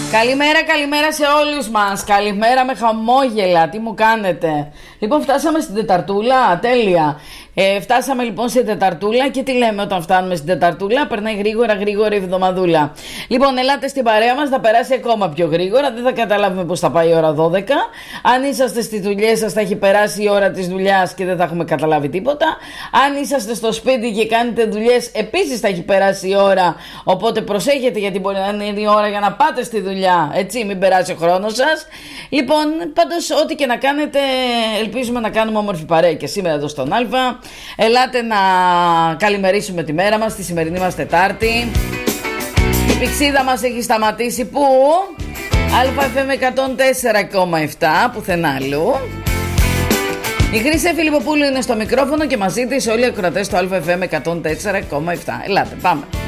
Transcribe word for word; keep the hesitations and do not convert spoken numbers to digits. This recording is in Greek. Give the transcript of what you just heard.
Καλημέρα, καλημέρα σε όλους μας. Καλημέρα με χαμόγελα. Τι μου κάνετε? Λοιπόν, φτάσαμε στην Τεταρτούλα. Τέλεια. Ε, φτάσαμε λοιπόν στην Τεταρτούλα και τι λέμε όταν φτάνουμε στην Τεταρτούλα? Περνάει γρήγορα, γρήγορα η εβδομαδούλα. Λοιπόν, ελάτε στην παρέα μας, θα περάσει ακόμα πιο γρήγορα. Δεν θα καταλάβουμε πως θα πάει η ώρα δώδεκα. Αν είσαστε στις δουλειές σας, θα έχει περάσει η ώρα της δουλειάς και δεν θα έχουμε καταλάβει τίποτα. Αν είσαστε στο σπίτι και κάνετε δουλειές, επίσης θα έχει περάσει η ώρα. Οπότε προσέχετε, γιατί μπορεί να είναι η ώρα για να πάτε στη δουλειά. Έτσι, μην περάσει ο χρόνος σας. Λοιπόν, πάντως, ό,τι και να κάνετε, ελπίζουμε να κάνουμε όμορφη παρέα και σήμερα εδώ στον Α. Ελάτε να καλημερίσουμε τη μέρα μας, τη σημερινή μας Τετάρτη. Η πηξίδα μας έχει σταματήσει που? ΑΕΦΜ εκατόν τέσσερα κόμμα επτά, πουθενά αλλού. Η Χρύση Φιλιπποπούλου είναι στο μικρόφωνο και μαζί της όλοι οι ακροατές του ΑΕΦΜ εκατόν τέσσερα κόμμα επτά. Ελάτε, πάμε.